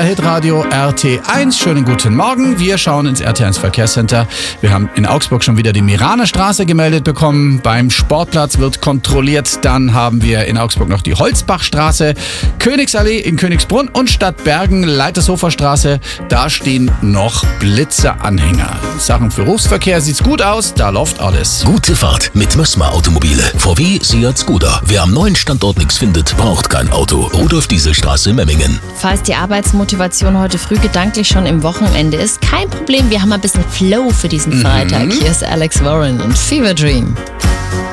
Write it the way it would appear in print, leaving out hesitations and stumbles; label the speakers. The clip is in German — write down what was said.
Speaker 1: Hitradio RT1. Schönen guten Morgen. Wir schauen ins RT1 Verkehrscenter. Wir haben in Augsburg schon wieder die Miraner Straße gemeldet bekommen. Beim Sportplatz wird kontrolliert. Dann haben wir in Augsburg noch die Holzbachstraße, Königsallee in Königsbrunn und Stadtbergen, Leitershoferstraße. Da stehen noch Blitzeranhänger. Sachen für Berufsverkehr sieht's gut aus. Da läuft alles.
Speaker 2: Gute Fahrt mit Mössmer Automobile. VW, Seat, Skoda. Wer am neuen Standort nichts findet, braucht kein Auto. Rudolf-Diesel-Straße, Memmingen.
Speaker 3: Falls die Arbeitsmotivation heute früh gedanklich schon im Wochenende ist, kein Problem, wir haben ein bisschen Flow für diesen Freitag. Hier ist Alex Warren und Fever Dream.